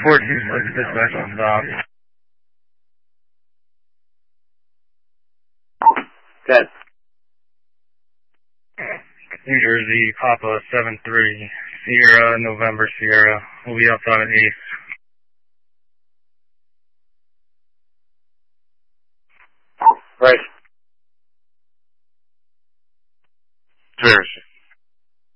426 dispatch on Bob. Good. New Jersey, Papa 73, Sierra, November Sierra. We'll be outside at 8th. Right.